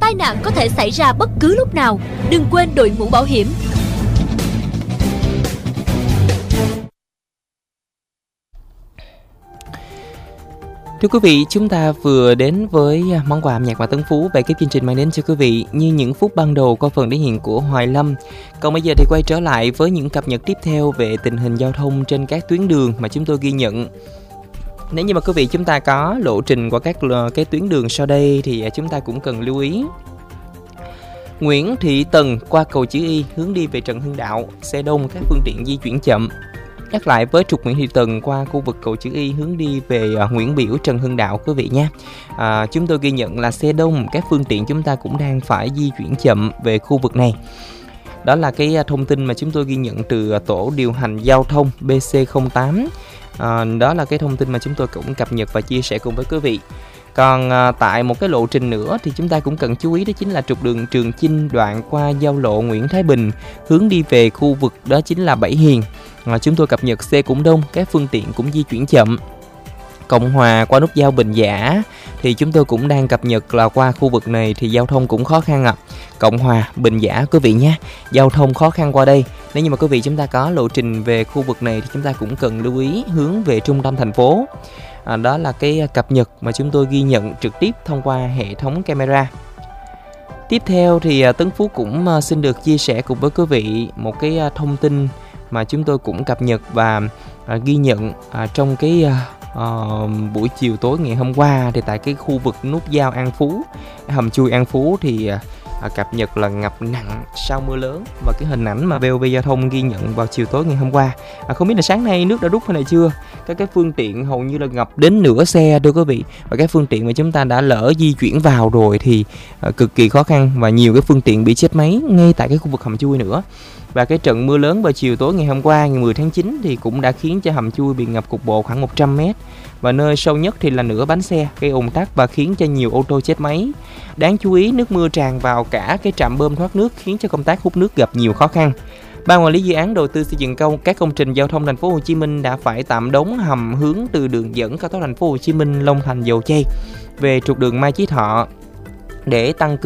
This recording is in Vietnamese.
tai nạn có thể xảy ra bất cứ lúc nào. Đừng quên đội mũ bảo hiểm. Thưa quý vị, chúng ta vừa đến với món quà âm nhạc và Tấn Phú về cái chương trình mang đến cho quý vị như những phút ban đầu qua phần thể hiện của Hoài Lâm. Còn bây giờ thì quay trở lại với những cập nhật tiếp theo về tình hình giao thông trên các tuyến đường mà chúng tôi ghi nhận. Nếu như mà quý vị chúng ta có lộ trình qua các cái tuyến đường sau đây thì chúng ta cũng cần lưu ý. Nguyễn Thị Tần qua cầu chữ Y hướng đi về Trần Hưng Đạo, xe đông, các phương tiện di chuyển chậm. Nhắc lại với trục Nguyễn Thị Tần qua khu vực cầu chữ Y hướng đi về Nguyễn Biểu, Trần Hưng Đạo quý vị nhé. Chúng tôi ghi nhận là xe đông, các phương tiện chúng ta cũng đang phải di chuyển chậm về khu vực này. Đó là cái thông tin mà chúng tôi ghi nhận từ tổ điều hành giao thông BC08. Đó là cái thông tin mà chúng tôi cũng cập nhật và chia sẻ cùng với quý vị. Còn tại một cái lộ trình nữa thì chúng ta cũng cần chú ý, đó chính là trục đường Trường Chinh đoạn qua giao lộ Nguyễn Thái Bình hướng đi về khu vực đó chính là Bảy Hiền. Chúng tôi cập nhật xe cũng đông, các phương tiện cũng di chuyển chậm. Cộng Hòa qua nút giao Bình Giả thì chúng tôi cũng đang cập nhật là qua khu vực này thì giao thông cũng khó khăn ạ. Cộng Hòa, Bình Giả quý vị nhé, giao thông khó khăn qua đây. Nếu như mà quý vị chúng ta có lộ trình về khu vực này thì chúng ta cũng cần lưu ý hướng về trung tâm thành phố. Đó là cái cập nhật mà chúng tôi ghi nhận trực tiếp thông qua hệ thống camera. Tiếp theo thì Tấn Phú cũng xin được chia sẻ cùng với quý vị một cái thông tin mà chúng tôi cũng cập nhật và ghi nhận trong cái buổi chiều tối ngày hôm qua. Thì tại cái khu vực nút giao An Phú, hầm chui An Phú thì cập nhật là ngập nặng sau mưa lớn, và cái hình ảnh mà VOV Giao thông ghi nhận vào chiều tối ngày hôm qua. Không biết là sáng nay nước đã rút hay này chưa? Các cái phương tiện hầu như là ngập đến nửa xe thưa quý vị, và các phương tiện mà chúng ta đã lỡ di chuyển vào rồi thì cực kỳ khó khăn, và nhiều cái phương tiện bị chết máy ngay tại cái khu vực hầm chui nữa. Và cái trận mưa lớn vào chiều tối ngày hôm qua ngày 10 tháng 9 thì cũng đã khiến cho hầm chui bị ngập cục bộ khoảng 100 m, và nơi sâu nhất thì là nửa bánh xe, gây ùn tắc và khiến cho nhiều ô tô chết máy. Đáng chú ý, nước mưa tràn vào cả cái trạm bơm thoát nước khiến cho công tác hút nước gặp nhiều khó khăn. Ban quản lý dự án đầu tư xây dựng các công trình giao thông thành phố Hồ Chí Minh đã phải tạm đóng hầm hướng từ đường dẫn cao tốc thành phố Hồ Chí Minh Long Thành Dầu Chay về trục đường Mai Chí Thọ để tăng cường